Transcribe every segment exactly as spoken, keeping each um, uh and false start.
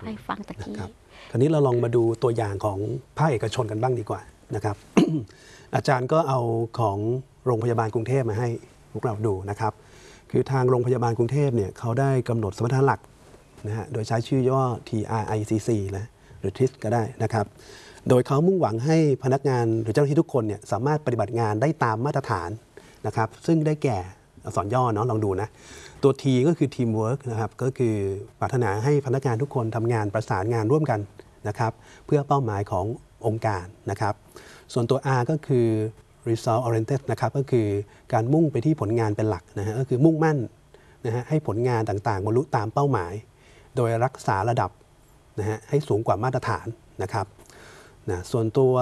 ให้ฟังตะกี้คราวนี้เราลองมาดูตัวอย่างของภาคเอกชนกันบ้างดีกว่านะครับ อาจารย์ก็เอาของโรงพยาบาลกรุงเทพมาให้พวกเราดูนะครับคือทางโรงพยาบาลกรุงเทพเนี่ยเขาได้กำหนดสมรรถนะหลักนะฮะโดยใช้ชื่อย่อ ที อาร์ ไอ ซี ซี นะหรือ ที ไอ เอส ก็ได้นะครับโดยเขามุ่งหวังให้พนักงานหรือเจ้าหน้าที่ทุกคนเนี่ยสามารถปฏิบัติงานได้ตามมาตรฐานนะครับซึ่งได้แก่อักษรย่อเนาะลองดูนะตัว T ก็คือ Teamwork นะครับก็คือปรารถนาให้พนักงานทุกคนทำงานประสานงานร่วมกันนะครับเพื่อเป้าหมายขององค์การนะครับส่วนตัว R ก็คือ result oriented นะครับก็คือการมุ่งไปที่ผลงานเป็นหลักนะฮะก็คือมุ่งมั่นนะฮะให้ผลงานต่างๆบรรลุตามเป้าหมายโดยรักษาระดับนะฮะให้สูงกว่ามาตรฐานนะครับนะส่วนตัว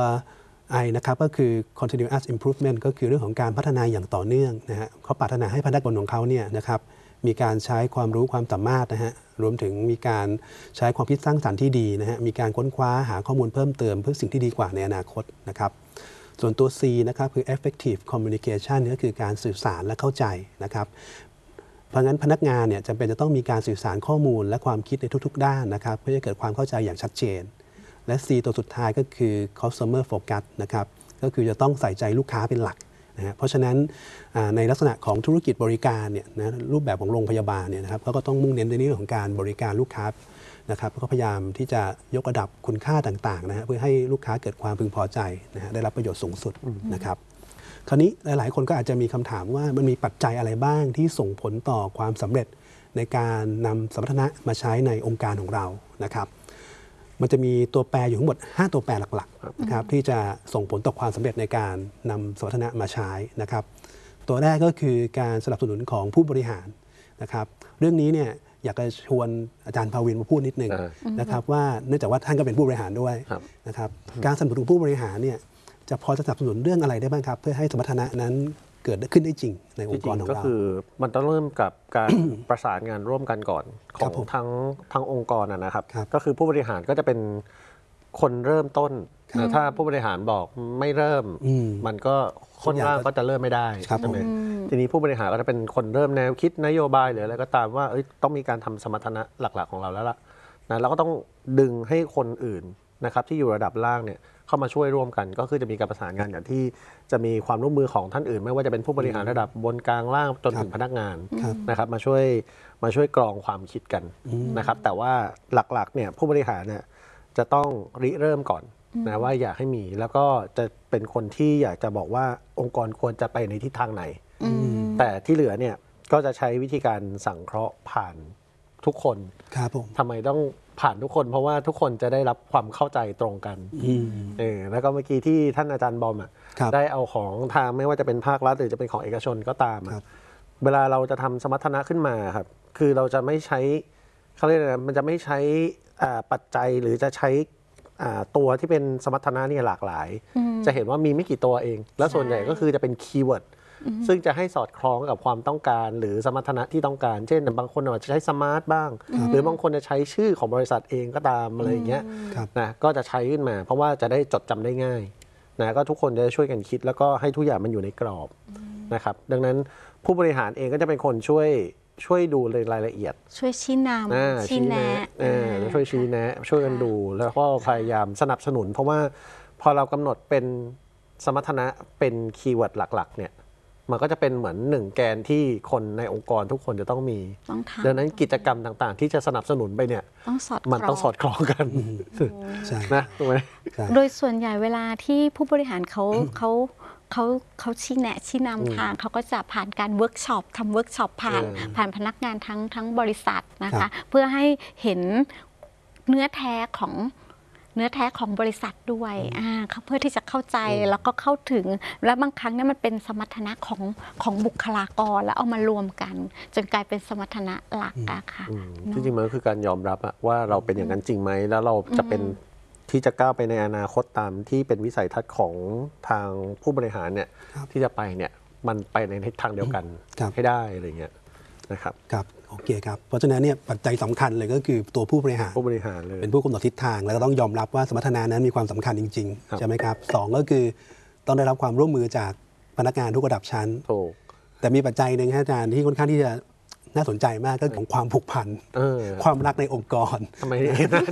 I นะครับก็คือ continuous improvement ก็คือเรื่องของการพัฒนาอย่างต่อเนื่องนะฮะเขาปรารถนาให้พนักงานของเขาเนี่ยนะครับมีการใช้ความรู้ความสามารถนะฮะรวมถึงมีการใช้ความคิดสร้างสรรค์ที่ดีนะฮะมีการค้นคว้าหาข้อมูลเพิ่มเติมเพื่อสิ่งที่ดีกว่าในอนาคตนะครับส่วนตัว C นะครับคือ effective communication ก็คือการสื่อสารและเข้าใจนะครับเพราะงั้นพนักงานเนี่ยจำเป็นจะต้องมีการสื่อสารข้อมูลและความคิดในทุกๆด้านนะครับเพื่อให้เกิดความเข้าใจอย่างชัดเจนและ C ตัวสุดท้ายก็คือ customer focus นะครับก็คือจะต้องใส่ใจลูกค้าเป็นหลักนะฮะเพราะฉะนั้นในลักษณะของธุรกิจบริการเนี่ยนะรูปแบบของโรงพยาบาลเนี่ยนะครับเขาก็ต้องมุ่งเน้นในเรื่องของการบริการลูกค้านะครับแล้วก็พยายามที่จะยกระดับคุณค่าต่างๆนะฮะเพื่อให้ลูกค้าเกิดความพึงพอใจนะฮะได้รับประโยชน์สูงสุดนะครับคราวนี้หลายๆคนก็อาจจะมีคำถามว่ามันมีปัจจัยอะไรบ้างที่ส่งผลต่อความสำเร็จในการนำสมรรถนะมาใช้ในองค์การของเรานะครับมันจะมีตัวแปรอยู่ทั้งหมดห้าตัวแปรหลักๆนะครับที่จะส่งผลต่อความสำเร็จในการนำสมรรถนะมาใช้นะครับตัวแรกก็คือการสนับสนุนของผู้บริหารนะครับเรื่องนี้เนี่ยอยากจะชวนอาจารย์ภาวินมาพูดนิดนึงนะครับว่าเนื่องจากว่าท่านก็เป็นผู้บริหารด้วยนะครับการสนับสนุนผู้บริหารเนี่ยจะพอจะสนับสนุนเรื่องอะไรได้บ้างครับเพื่อให้สมรรถนะนั้นเกิดขึ้นได้จริงในองค์กรของเราก็คือมันต้องเริ่มกับการ ประสานงานร่วมกันก่อนของทั้งทั้งองค์กรนะครับก็คือผู้บริหารก็จะเป็นคนเริ่มต้นถ้าผู้บริหารบอกไม่เริ่มมันก็คนล่างก็จะเริ่มไม่ได้ใช่ไหมทีนี้ผู้บริหารก็จะเป็นคนเริ่มแนวคิดนโยบายหรืออะไรก็ตามว่าต้องมีการทำสมรรถนะหลักๆของเราแล้วล่ะนะแล้วก็ต้องดึงให้คนอื่นนะครับที่อยู่ระดับล่างเนี่ยเข้ามาช่วยร่วมกันก็คือจะมีการประสานงานอย่างที่จะมีความร่วมมือของท่านอื่นไม่ว่าจะเป็นผู้บริหารระดับบนกลางล่างจนถึงพนักงานนะครับมาช่วยมาช่วยกรองความคิดกันนะครับแต่ว่าหลักๆเนี่ยผู้บริหารเนี่ยจะต้องริเริ่มก่อนนะว่าอยากให้มีแล้วก็จะเป็นคนที่อยากจะบอกว่าองค์กรควรจะไปในทิศทางไหนแต่ที่เหลือเนี่ยก็จะใช้วิธีการสังเคราะห์ผ่านทุกคนครับผมทำไมต้องผ่านทุกคนเพราะว่าทุกคนจะได้รับความเข้าใจตรงกันเออแล้วก็เมื่อกี้ที่ท่านอาจารย์บอมอ่ะได้เอาของทางไม่ว่าจะเป็นภาครัฐหรือจะเป็นของเอกชนก็ตามเวลาเราจะทำสมรรถนะขึ้นมาครับคือเราจะไม่ใช้เขาเรียกอะไรมันจะไม่ใช้ปัจจัยหรือจะใช้ตัวที่เป็นสมรรถนะเนี่ยหลากหลายจะเห็นว่ามีไม่กี่ตัวเองแล้วส่วนใหญ่ก็คือจะเป็นคีย์เวิร์ดซึ่งจะให้สอดคล้องกับความต้องการหรือสมรรถนะที่ต้องการเช่นบางคนอาจจะใช้สมาร์ทบ้างหรือบางคนจะใช้ชื่อของบริษัทเองก็ตามอะไรอย่างเงี้ยนะก็จะใช้ขึ้นมาเพราะว่าจะได้จดจำได้ง่ายนะก็ทุกคนจะช่วยกันคิดแล้วก็ให้ทุกอย่างมันอยู่ในกรอบนะครับดังนั้นผู้บริหารเองก็จะเป็นคนช่วยช่วยดูรายละเอียดช่วยชี้นำชี้แนะช่วยชี้แนะช่วยกันดูแล้วก็พยายามสนับสนุนเพราะว่าพอเรากำหนดเป็นสมรรถนะเป็นคีย์เวิร์ดหลักๆเนี่ยมันก็จะเป็นเหมือนหนึ่งแกนที่คนในองค์กรทุกคนจะต้องมีดังนั้นกิจกรรมต่างๆที่จะสนับสนุนไปเนี่ยมันต้องสอดคล้องกันนะถูกไหมโดยส่วนใหญ่เวลาที่ผู้บริหารเขาเขาเขาเขาชี้แนะชี้นำทางเขาก็จะผ่านการเวิร์กช็อปทำเวิร์กช็อปผ่านผ่านพนักงานทั้งทั้งบริษัทนะคะเพื่อให้เห็นเนื้อแท้ของเนื้อแท้ของบริษัทด้วยอ่าเพื่อที่จะเข้าใจแล้วก็เข้าถึงและบางครั้งเนี่ยมันเป็นสมรรถนะของของบุคลากรแล้วเอามารวมกันจนกลายเป็นสมรรถนะหลักอะค่ะจริงๆมันก็คือการยอมรับว่าเราเป็นอย่างนั้นจริงไหมแล้วเราจะเป็นที่จะก้าวไปในอนาคตตามที่เป็นวิสัยทัศน์ของทางผู้บริหารเนี่ยที่จะไปเนี่ยมันไปในทิศทางเดียวกันให้ได้อะไรเงี้ยนะครับครับโอเคครับเพราะฉะนั้นเนี่ยปัจจัยสำคัญเลยก็คือตัวผู้บริหารผู้บริหารเลยเป็นผู้กำหนดทิศทางแล้วก็ต้องยอมรับว่าสมรรถนะนั้นมีความสำคัญจริงๆใช่ไหมครับสองก็คือต้องได้รับความร่วมมือจากพนักงานทุกระดับชั้นแต่มีปัจจัยหนึ่งอาจารย์ที่ค่อนข้างที่จะน่าสนใจมากก็ของความผูกพันความรักในองค์กรทำไม